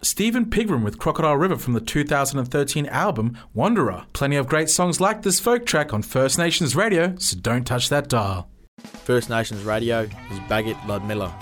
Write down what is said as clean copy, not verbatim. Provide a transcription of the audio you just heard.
Stephen Pigram with Crocodile River from the 2013 album Wanderer. Plenty of great songs like this folk track on First Nations Radio, so don't touch that dial. First Nations Radio is Bagot Ludmilla.